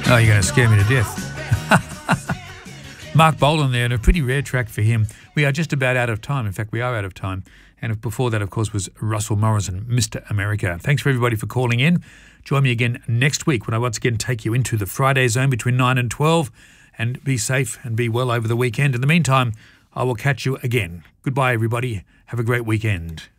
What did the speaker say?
Oh, you're going to scare me to death. Mark Bolan there, and a pretty rare track for him. We are just about out of time. In fact, we are out of time. And before that, of course, was Russell Morrison, Mr. America. Thanks for everybody for calling in. Join me again next week when I once again take you into the Friday zone between 9 and 12. And be safe and be well over the weekend. In the meantime, I will catch you again. Goodbye, everybody. Have a great weekend.